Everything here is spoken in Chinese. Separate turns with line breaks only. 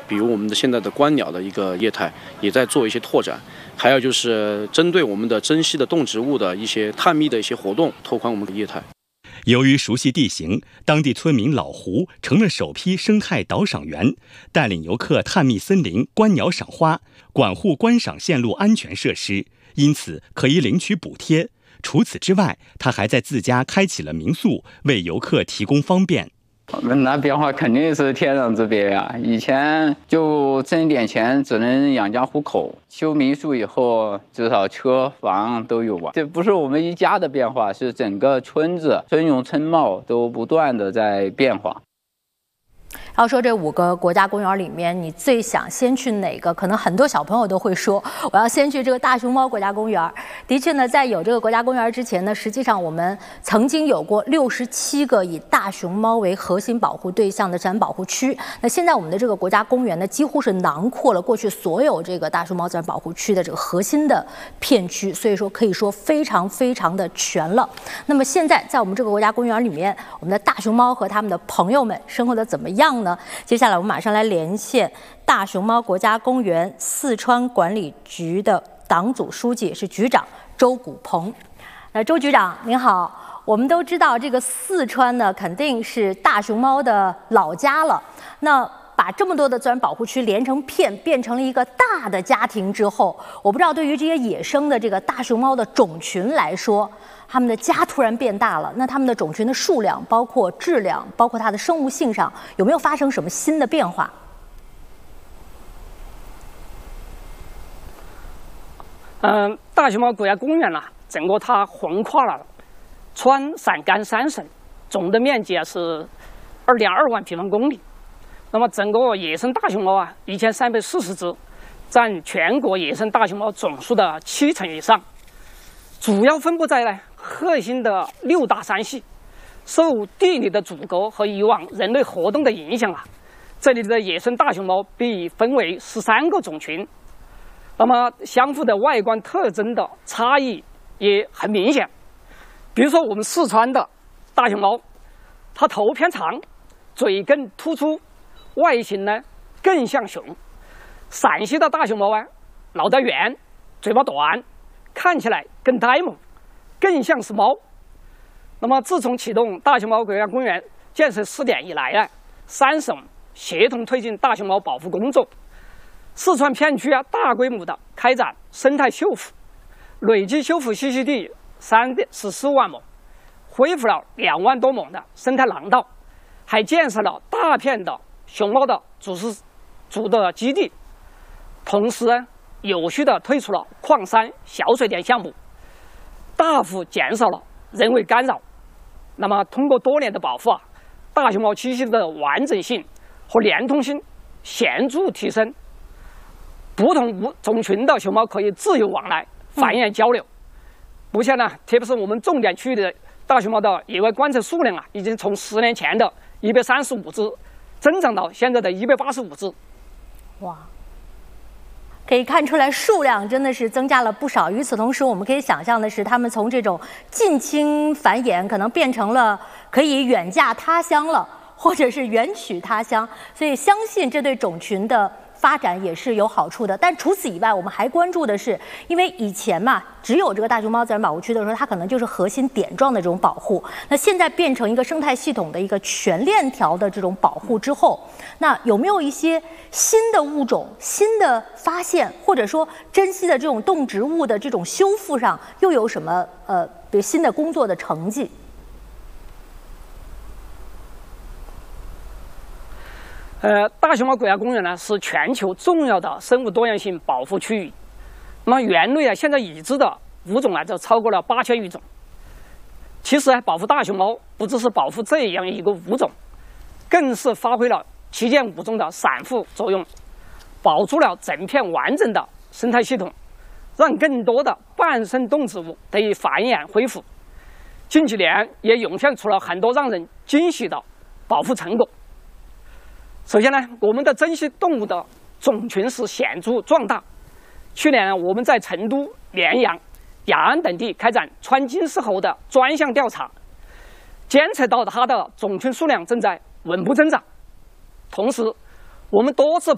比如我们的现在的观鸟的一个业态也在做一些拓展，还有就是针对我们的珍稀的动植物的一些探秘的一些活动，拓宽我们的业态。
由于熟悉地形，当地村民老胡成了首批生态导赏员，带领游客探秘森林、观鸟赏花，管护观赏线路安全设施，因此可以领取补贴。除此之外，他还在自家开启了民宿，为游客提供方便。
我们那变化肯定是天壤之别呀！以前就挣一点钱，只能养家糊口。修民宿以后，至少车房都有吧。这不是我们一家的变化，是整个村子村容村貌都不断的在变化。
要说这5个国家公园里面，你最想先去哪个？可能很多小朋友都会说，我要先去这个大熊猫国家公园。的确呢，在有这个国家公园之前呢，实际上我们曾经有过67个以大熊猫为核心保护对象的自然保护区。那现在我们的这个国家公园呢，几乎是囊括了过去所有这个大熊猫自然保护区的这个核心的片区，所以说可以说非常非常的全了。那么现在在我们这个国家公园里面，我们的大熊猫和他们的朋友们生活的怎么样呢？接下来我们马上来连线大熊猫国家公园四川管理局的党组书记，是局长周古鹏。周局长您好，我们都知道这个四川呢肯定是大熊猫的老家了。那把这么多的自然保护区连成片，变成了一个大的家庭之后，我不知道对于这些野生的这个大熊猫的种群来说，它们的家突然变大了，那它们的种群的数量、包括质量、包括它的生物性上，有没有发生什么新的变化？
大熊猫国家公园整个它横跨了川陕甘3省，总的面积是2.2万平方公里。那么整个野生大熊猫1340只，占全国野生大熊猫总数的70%以上，主要分布在核心的6大山系。受地理的阻隔和以往人类活动的影响这里的野生大熊猫被分为13个种群。那么相互的外观特征的差异也很明显。比如说我们四川的大熊猫，它头偏长，嘴更突出，外形呢更像熊。陕西的大熊猫脑袋圆，嘴巴短，看起来更呆萌，更像是猫。那么自从启动大熊猫国家公园建设试点以来3省协同推进大熊猫保护工作，四川片区大规模的开展生态修复，累计修复栖息地14万亩，恢复了2万多亩的生态廊道，还建设了大片的熊猫的主的基地，同时有序的退出了矿山小水田项目，大幅减少了人为干扰。那么通过多年的保护大熊猫栖息的完整性和连通性显著提升，不同种群的熊猫可以自由往来繁衍交流。目前特别是我们重点区域的大熊猫的野外观测数量已经从10年前的135只增长到现在的185只。
哇，可以看出来数量真的是增加了不少。与此同时，我们可以想象的是，它们从这种近亲繁衍，可能变成了可以远嫁他乡了，或者是远娶他乡。所以，相信这对种群的发展也是有好处的。但除此以外，我们还关注的是，因为以前只有这个大熊猫自然保护区的时候，它可能就是核心点状的这种保护。那现在变成一个生态系统的一个全链条的这种保护之后，那有没有一些新的物种、新的发现，或者说珍稀的这种动植物的这种修复上，又有什么比如新的工作的成绩？
大熊猫国家公园是全球重要的生物多样性保护区域。那么园内现在已知的物种就超过了8000余种。其实保护大熊猫不只是保护这样一个物种，更是发挥了旗舰物种的散护作用，保住了整片完整的生态系统，让更多的半生动植物得以繁衍恢复。近几年也涌现出了很多让人惊喜的保护成果。首先我们的珍稀动物的种群是显著壮大。去年我们在成都、绵阳、雅安等地开展川金丝猴的专项调查，监测到它的种群数量正在稳步增长。同时，我们多次